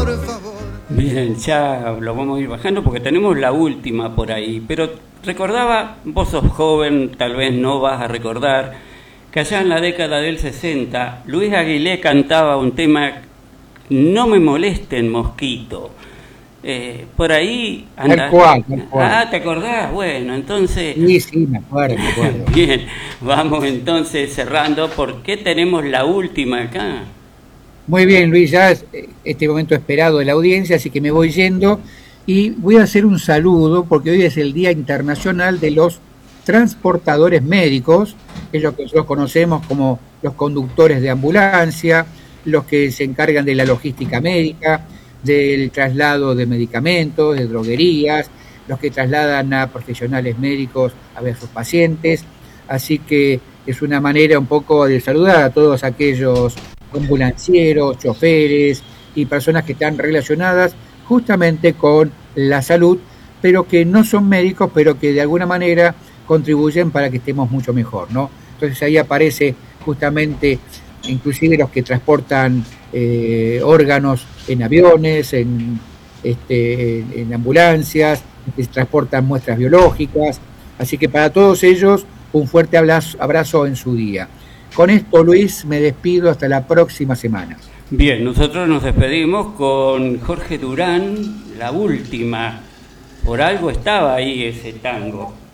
por favor. Bien, ya lo vamos a ir bajando porque tenemos la última por ahí, pero recordaba, vos sos joven, tal vez no vas a recordar, que allá en la década del 60, Luis Aguilé cantaba un tema, No me molesten mosquito. Por ahí anda. Tal cual, tal cual. Ah, ¿te acordás? Bueno, entonces... Sí, me acuerdo. Bien, vamos entonces cerrando, porque tenemos la última acá. Muy bien, Luis, ya es este momento esperado de la audiencia, así que me voy yendo y voy a hacer un saludo porque hoy es el Día Internacional de los Transportadores Médicos, que es lo que nosotros conocemos como los conductores de ambulancia, los que se encargan de la logística médica, del traslado de medicamentos, de droguerías, los que trasladan a profesionales médicos a ver a sus pacientes. Así que es una manera un poco de saludar a todos aquellos ambulancieros, choferes y personas que están relacionadas justamente con la salud, pero que no son médicos, pero que de alguna manera contribuyen para que estemos mucho mejor, ¿no? Entonces ahí aparece justamente inclusive los que transportan órganos en aviones, en ambulancias, que transportan muestras biológicas. Así que para todos ellos, un fuerte abrazo en su día. Con esto, Luis, me despido hasta la próxima semana. Bien, nosotros nos despedimos con Jorge Durán, la última. Por algo estaba ahí ese tango.